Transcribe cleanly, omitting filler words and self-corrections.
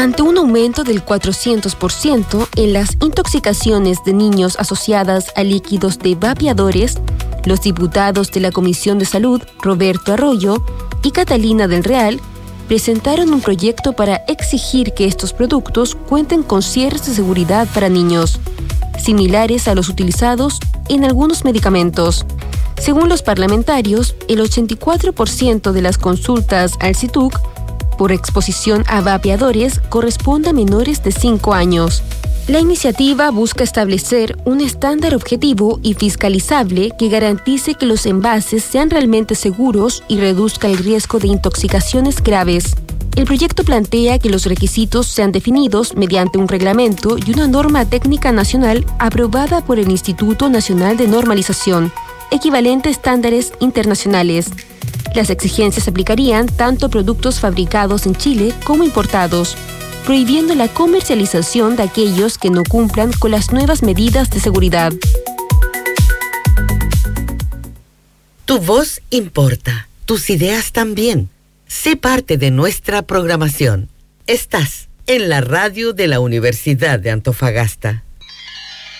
Ante un aumento del 400% en las intoxicaciones de niños asociadas a líquidos de vapeadores, los diputados de la Comisión de Salud, Roberto Arroyo y Catalina del Real, presentaron un proyecto para exigir que estos productos cuenten con cierres de seguridad para niños, similares a los utilizados en algunos medicamentos. Según los parlamentarios, el 84% de las consultas al CITUC por exposición a vapeadores corresponde a menores de 5 años. La iniciativa busca establecer un estándar objetivo y fiscalizable que garantice que los envases sean realmente seguros y reduzca el riesgo de intoxicaciones graves. El proyecto plantea que los requisitos sean definidos mediante un reglamento y una norma técnica nacional aprobada por el Instituto Nacional de Normalización, equivalente a estándares internacionales. Las exigencias aplicarían tanto a productos fabricados en Chile como importados, prohibiendo la comercialización de aquellos que no cumplan con las nuevas medidas de seguridad. Tu voz importa, tus ideas también. Sé parte de nuestra programación. Estás en la radio de la Universidad de Antofagasta.